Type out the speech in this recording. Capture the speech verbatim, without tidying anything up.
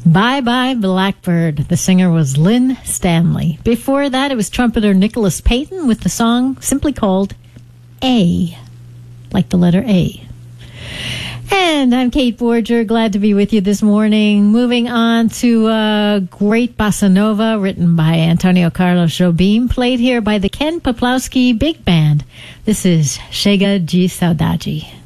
Bye Bye Blackbird. The singer was Lynn Stanley. Before that, it was trumpeter Nicholas Payton with the song simply called A, like the letter A. And I'm Kate Borger, glad to be with you this morning. Moving on to a great bossa nova written by Antonio Carlos Jobim, played here by the Ken Peplowski Big Band. This is Chega de Saudade.